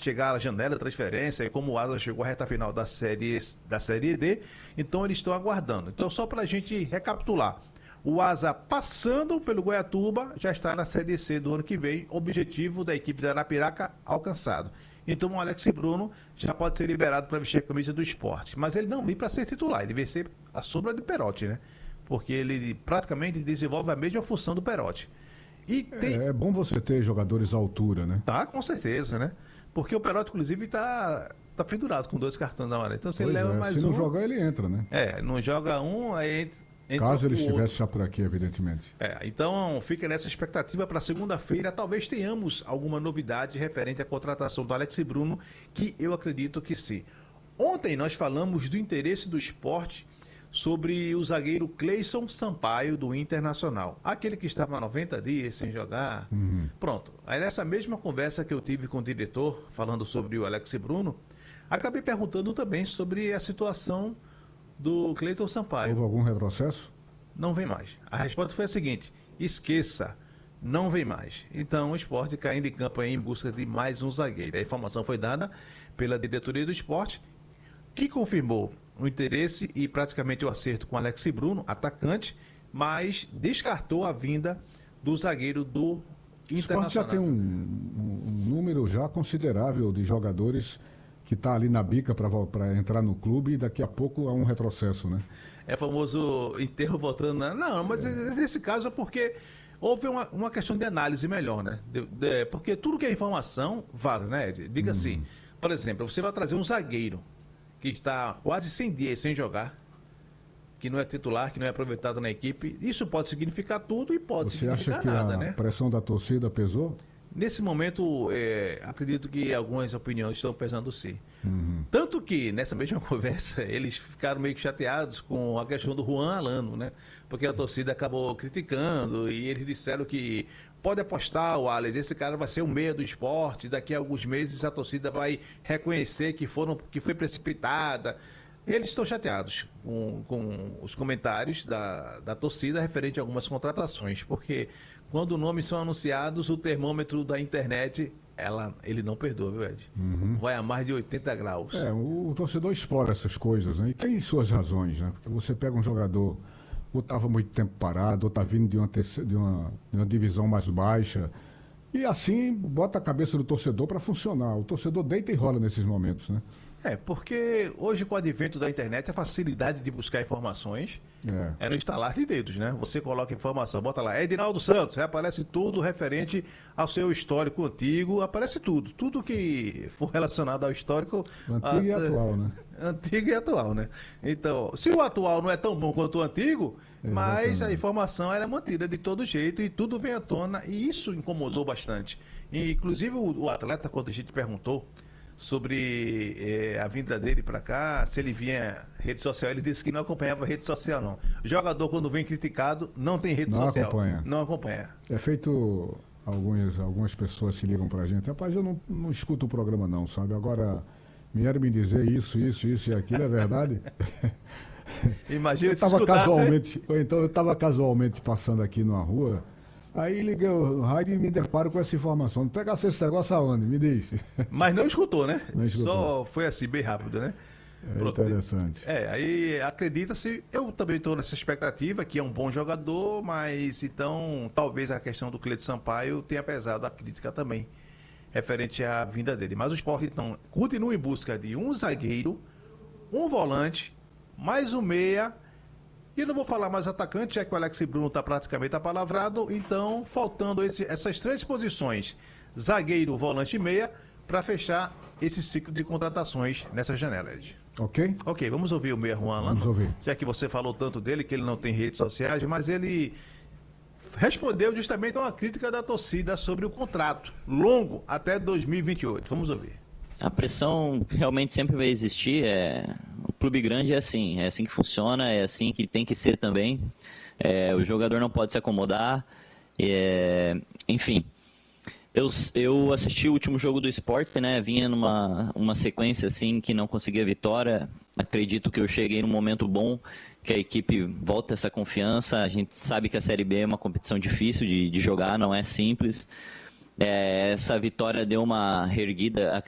chegar à janela de transferência, e como o Asa chegou à reta final da Série D, então eles estão aguardando. Então, só para a gente recapitular, o Asa passando pelo Goiatuba já está na Série C do ano que vem, objetivo da equipe da Arapiraca alcançado. Então o Alex Bruno já pode ser liberado para vestir a camisa do Sport, mas ele não vem para ser titular, ele vem ser a sombra de Perotti, né? Porque ele praticamente desenvolve a mesma função do Perotti. E É bom você ter jogadores à altura, né? Tá, com certeza, né? Porque o Perotti, inclusive, tá pendurado com 2 cartões amarelos. Então, se ele leva mais Se não um... jogar, ele entra, né? não joga um, aí entra Caso ele o estivesse outro. já por aqui, evidentemente. Então, fica nessa expectativa para segunda-feira. Talvez tenhamos alguma novidade referente à contratação do Alex Bruno, que eu acredito que sim. Ontem nós falamos do interesse do Sport sobre o zagueiro Cleison Sampaio, do Internacional. Aquele que estava há 90 dias sem jogar. Pronto. Aí nessa mesma conversa que eu tive com o diretor, falando sobre o Alex Bruno, acabei perguntando também sobre a situação do Cleiton Sampaio. Houve algum retrocesso? Não vem mais. A resposta foi a seguinte: esqueça, não vem mais. Então o Sport caindo em campo aí em busca de mais um zagueiro. A informação foi dada pela diretoria do Sport, que confirmou o interesse e praticamente o acerto com Alex Bruno, atacante, mas descartou a vinda do zagueiro do Internacional. O Sport já tem um número já considerável de jogadores que está ali na bica para entrar no clube e daqui a pouco há um retrocesso, né? É famoso enterro voltando. Não, mas nesse caso é porque houve uma questão de análise melhor, né? Porque tudo que é informação vale, né, Ed? Diga assim, por exemplo, você vai trazer um zagueiro que está quase 100 dias sem jogar, que não é titular, que não é aproveitado na equipe. Isso pode significar tudo e pode Você significar acha que nada, a né? pressão da torcida pesou? Nesse momento, acredito que algumas opiniões estão pesando sim. Tanto que, nessa mesma conversa, eles ficaram meio que chateados com a questão do Juan Alano, né? Porque a torcida acabou criticando e eles disseram que pode apostar, o Alex, esse cara vai ser o meia do esporte, daqui a alguns meses a torcida vai reconhecer que foi precipitada. Eles estão chateados com os comentários da torcida referente a algumas contratações, porque quando nomes são anunciados, o termômetro da internet, ele não perdoa, viu, Ed? Vai a mais de 80 graus. O torcedor explora essas coisas, né? E tem suas razões, né? Porque você pega um jogador, ou estava muito tempo parado, ou está vindo de uma divisão mais baixa, e assim bota a cabeça do torcedor para funcionar. O torcedor deita e rola nesses momentos, né? Porque hoje com o advento da internet, a facilidade de buscar informações é no instalar de dedos, né? Você coloca informação, bota lá, Edinaldo Santos, aí aparece tudo referente ao seu histórico antigo, aparece tudo. Tudo que for relacionado ao histórico... Antigo e atual, né? Antigo e atual, né? Então, se o atual não é tão bom quanto o antigo, mas a informação ela é mantida de todo jeito e tudo vem à tona, e isso incomodou bastante. E, inclusive o atleta, quando a gente perguntou sobre a vinda dele para cá, se ele vinha rede social, ele disse que não acompanhava rede social, não. O jogador, quando vem criticado, não tem rede social. Não acompanha. É feito, algumas pessoas se ligam pra gente, rapaz, eu não escuto o programa não, sabe? Agora, vieram me dizer isso e aquilo, é verdade? Imagina se escutasse. Eu estava casualmente passando aqui numa rua, aí liguei o rádio e me deparo com essa informação. Não pegasse esse negócio aonde? Me diz. Mas não escutou, né? Não escutou. Só foi assim, bem rápido, né? Interessante. Aí acredita-se, eu também estou nessa expectativa que é um bom jogador, mas então talvez a questão do Cleiton Sampaio tenha pesado a crítica também, referente à vinda dele. Mas o Sport, então, continua em busca de um zagueiro, um volante, mais um meia. E eu não vou falar mais atacante, já que o Alex Bruno está praticamente apalavrado. Então, faltando essas 3 posições, zagueiro, volante e meia, para fechar esse ciclo de contratações nessa janela, Ed. Ok? Ok, vamos ouvir o meia Juan Alano. Vamos ouvir. Já que você falou tanto dele, que ele não tem redes sociais, mas ele respondeu justamente a uma crítica da torcida sobre o contrato longo até 2028. Vamos ouvir. A pressão realmente sempre vai existir. O clube grande é assim que funciona, é assim que tem que ser também. O jogador não pode se acomodar. Enfim, eu assisti o último jogo do Sport, né? Vinha numa sequência assim que não conseguia vitória. Acredito que eu cheguei num momento bom, que a equipe volta essa confiança. A gente sabe que a Série B é uma competição difícil de jogar, não é simples. Essa vitória deu uma reerguida,